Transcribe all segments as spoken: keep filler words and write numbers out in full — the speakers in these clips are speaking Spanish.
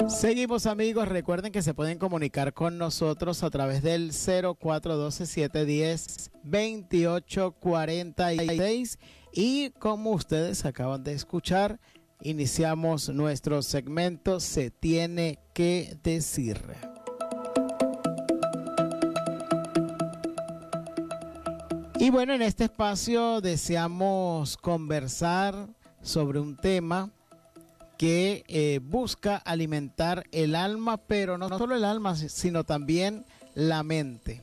Seguimos, amigos, recuerden que se pueden comunicar con nosotros a través del cero cuatro uno dos, siete uno cero, dos ocho cuatro seis y como ustedes acaban de escuchar, iniciamos nuestro segmento Se Tiene que Decir. Y bueno, en este espacio deseamos conversar sobre un tema que eh, busca alimentar el alma, pero no solo el alma, sino también la mente.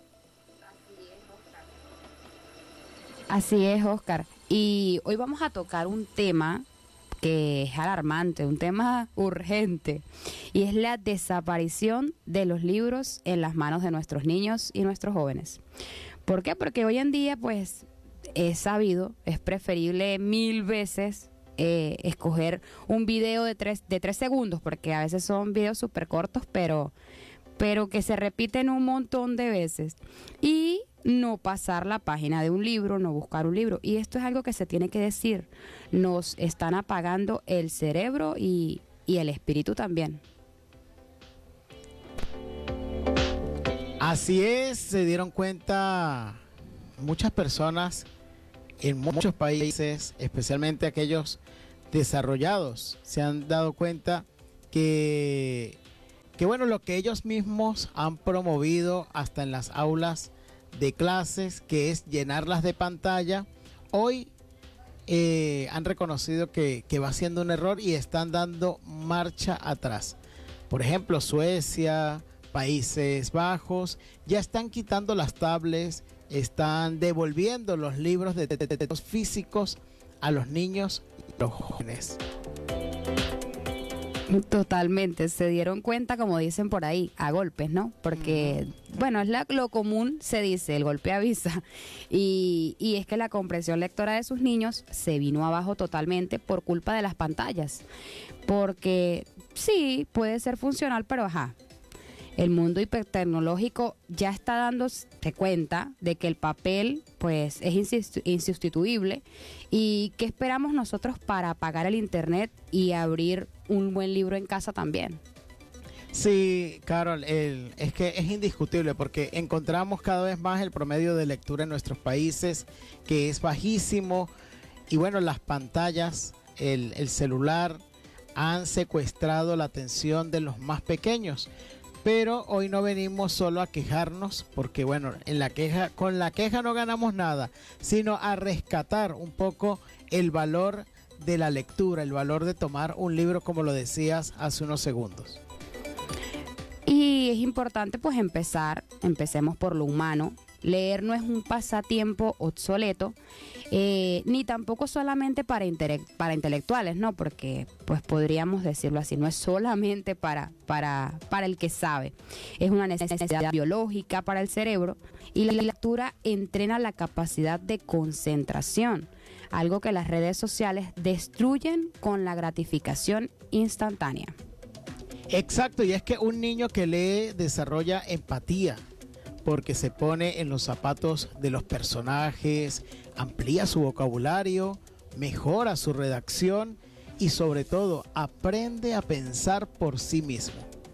Así es, Oscar. Y hoy vamos a tocar un tema que es alarmante, un tema urgente, y es la desaparición de los libros en las manos de nuestros niños y nuestros jóvenes. ¿Por qué? Porque hoy en día, pues, es sabido, es preferible mil veces Eh, escoger un video de tres, de tres segundos, porque a veces son videos súper cortos, pero, pero que se repiten un montón de veces, y no pasar la página de un libro, no buscar un libro. Y esto es algo que se tiene que decir, nos están apagando el cerebro y, y el espíritu también. Así es, se dieron cuenta muchas personas en muchos países, especialmente aquellos desarrollados, se han dado cuenta que, que bueno, lo que ellos mismos han promovido hasta en las aulas de clases, que es llenarlas de pantalla, hoy eh, han reconocido que, que va siendo un error y están dando marcha atrás. Por ejemplo, Suecia, Países Bajos, ya están quitando las tablets, están devolviendo los libros de textos físicos a los niños y los jóvenes. Totalmente, se dieron cuenta, como dicen por ahí, a golpes, ¿no? Porque, mm. bueno, es la, lo común, se dice, el golpe avisa, y, y es que la comprensión lectora de sus niños se vino abajo totalmente por culpa de las pantallas, porque sí, puede ser funcional, pero ajá, el mundo hipertecnológico ya está dándose cuenta de que el papel, pues, es insustituible. ¿Y qué esperamos nosotros para apagar el internet y abrir un buen libro en casa también? Sí, Carol, el, es que es indiscutible porque encontramos cada vez más el promedio de lectura en nuestros países, que es bajísimo, y bueno, las pantallas, el, el celular han secuestrado la atención de los más pequeños. Pero hoy no venimos solo a quejarnos, porque bueno, en la queja, con la queja no ganamos nada, sino a rescatar un poco el valor de la lectura, el valor de tomar un libro, como lo decías hace unos segundos. Y es importante pues empezar, empecemos por lo humano. Leer no es un pasatiempo obsoleto, eh, ni tampoco solamente para, intele- para intelectuales, ¿no? Porque pues podríamos decirlo así, no es solamente para, para, para el que sabe. Es una necesidad biológica para el cerebro, y la lectura entrena la capacidad de concentración, algo que las redes sociales destruyen con la gratificación instantánea. Exacto, y es que un niño que lee desarrolla empatía, porque se pone en los zapatos de los personajes, amplía su vocabulario, mejora su redacción y sobre todo aprende a pensar por sí mismo.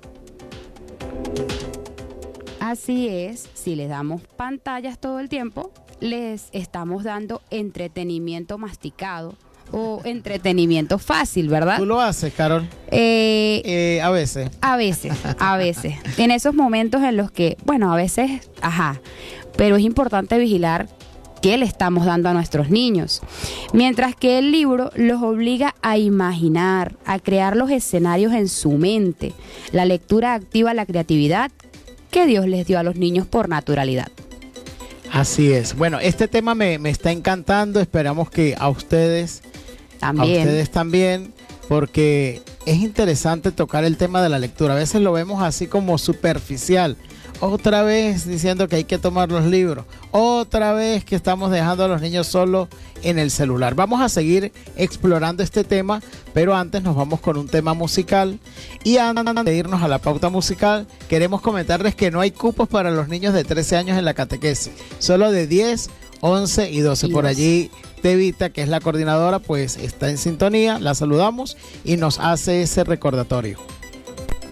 Así es, si les damos pantallas todo el tiempo, les estamos dando entretenimiento masticado o entretenimiento fácil, ¿verdad? ¿Tú lo haces, Carol? Eh, eh, a veces. A veces, a veces. En esos momentos en los que, bueno, a veces, ajá, pero es importante vigilar qué le estamos dando a nuestros niños. Mientras que el libro los obliga a imaginar, a crear los escenarios en su mente. La lectura activa la creatividad que Dios les dio a los niños por naturalidad. Así es. Bueno, este tema me, me está encantando. Esperamos que a ustedes también. A ustedes también, porque es interesante tocar el tema de la lectura. A veces lo vemos así como superficial. Otra vez diciendo que hay que tomar los libros. Otra vez que estamos dejando a los niños solos en el celular. Vamos a seguir explorando este tema, pero antes nos vamos con un tema musical. Y antes de irnos a la pauta musical, queremos comentarles que no hay cupos para los niños de trece años en la catequesis. Solo de diez, once y doce. Por allí Tevita, que es la coordinadora, pues está en sintonía. La saludamos y nos hace ese recordatorio.